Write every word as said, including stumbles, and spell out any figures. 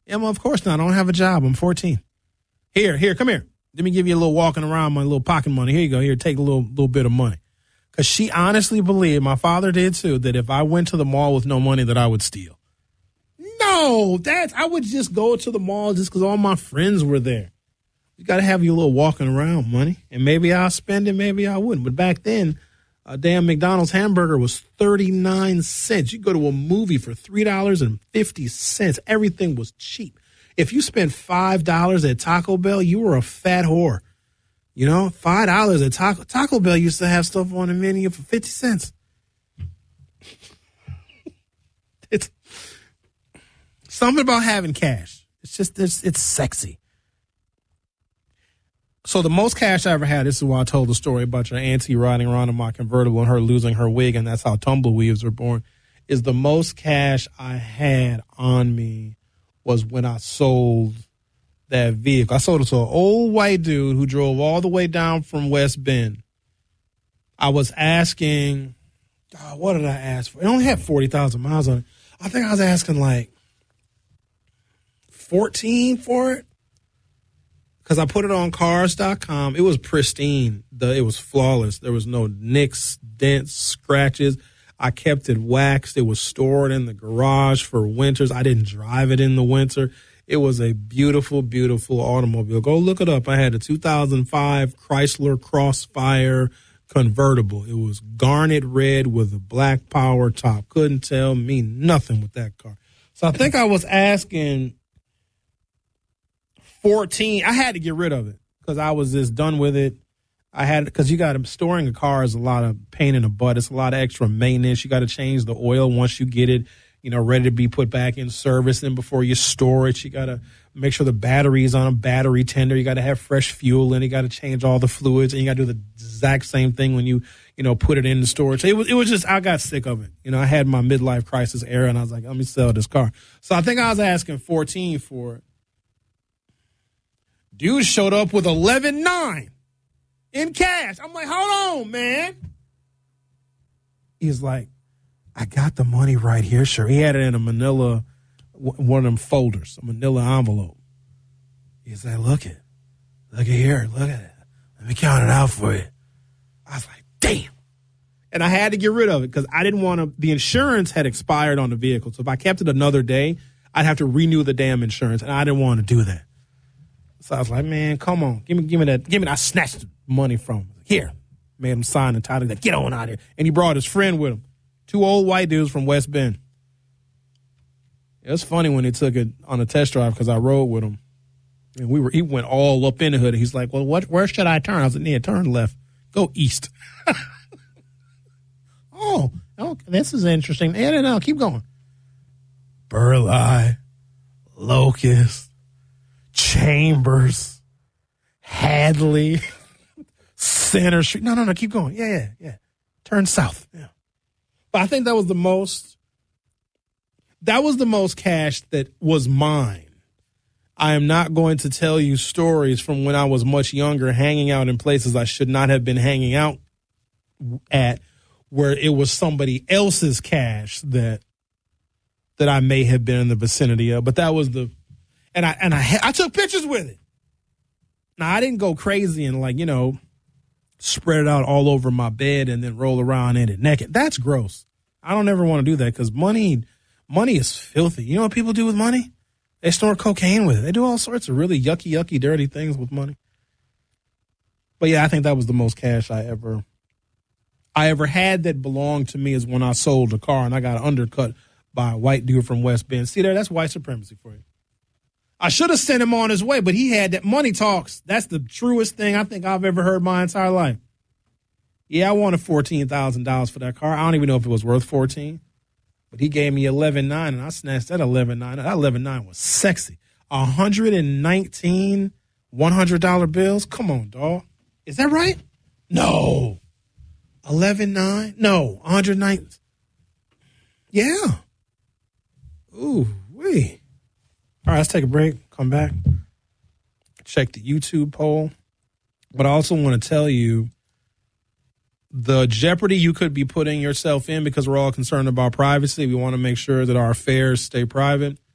Yeah, well, of course not. I don't have a job. I'm fourteen. Here, here, come here. Let me give you a little walking around my little pocket money. Here you go. Here, take a little little bit of money. Because she honestly believed, my father did too, that if I went to the mall with no money, that I would steal. No, that's, I would just go to the mall just because all my friends were there. You got to have your little walking around money. And maybe I'll spend it, maybe I wouldn't. But back then, a damn McDonald's hamburger was thirty-nine cents. You go to a movie for three dollars and fifty cents. Everything was cheap. If you spent five dollars at Taco Bell, you were a fat whore. You know, five dollars at Taco Taco Bell used to have stuff on the menu for fifty cents. It's something about having cash. It's just, it's, it's sexy. So the most cash I ever had, this is why I told the story about your auntie riding around in my convertible and her losing her wig, and that's how tumbleweeds are born, is the most cash I had on me was when I sold that vehicle. I sold it to an old white dude who drove all the way down from West Bend. I was asking, oh, what did I ask for? It only had forty thousand miles on it. I think I was asking like fourteen for it. Because I put it on cars dot com. It was pristine. The, it was flawless. There was no nicks, dents, scratches. I kept it waxed. It was stored in the garage for winters. I didn't drive it in the winter. It was a beautiful, beautiful automobile. Go look it up. I had a two thousand five Chrysler Crossfire convertible. It was garnet red with a black power top. Couldn't tell me nothing with that car. So I think I was asking fourteen. I had to get rid of it because I was just done with it. I had, because you got to, storing a car is a lot of pain in the butt. It's a lot of extra maintenance. You got to change the oil once you get it, you know, ready to be put back in service. And before you store it, you got to make sure the battery is on a battery tender. You got to have fresh fuel in it. You got to change all the fluids, and you got to do the exact same thing when you, you know, put it in the storage. It was, it was just, I got sick of it. You know, I had my midlife crisis era, and I was like, let me sell this car. So I think I was asking fourteen for it. Dude showed up with eleven nine in cash. I'm like, hold on, man. He's like, I got the money right here, sure. He had it in a manila, one of them folders, a manila envelope. He's like, look it. Look at here. Look at it. Let me count it out for you. I was like, damn. And I had to get rid of it because I didn't want to, the insurance had expired on the vehicle. So if I kept it another day, I'd have to renew the damn insurance, and I didn't want to do that. So I was like, man, come on. Give me give me that. Give me that. I snatched the money from him. Here. Made him sign the title. Like, get on out here. And he brought his friend with him. Two old white dudes from West Bend. It was funny when he took it on a test drive because I rode with him. And we were, he went all up in the hood. He's like, well, what, where should I turn? I was like, yeah, turn left. Go east. oh, okay. This is interesting. Yeah, no, no, keep going. Burleigh, Locust, Chambers, Hadley, Center Street. No, no, no, keep going. Yeah, yeah, yeah. Turn south. Yeah. But I think that was the most, that was the most cash that was mine. I am not going to tell you stories from when I was much younger, hanging out in places I should not have been hanging out at, where it was somebody else's cash that that I may have been in the vicinity of. But that was the, and I and I I took pictures with it. Now I didn't go crazy and, like, you know, spread it out all over my bed and then roll around in it naked. That's gross. I don't ever want to do that because money money is filthy. You know what people do with money? They snort cocaine with it. They do all sorts of really yucky, yucky, dirty things with money. But yeah, I think that was the most cash I ever, I ever had that belonged to me, is when I sold a car and I got undercut by a white dude from West Bend. See there, that's white supremacy for you. I should have sent him on his way, but he had that money talks. That's the truest thing I think I've ever heard my entire life. Yeah, I wanted fourteen thousand dollars for that car. I don't even know if it was worth fourteen. But he gave me eleven nine, and I snatched that eleven nine. That eleven nine was sexy. one hundred nineteen one hundred dollar bills? Come on, dog. Is that right? No. eleven nine? No. one hundred nine. Yeah. Ooh, wee. All right, let's take a break. Come back. Check the YouTube poll. But I also want to tell you the jeopardy you could be putting yourself in, because we're all concerned about privacy. We want to make sure that our affairs stay private.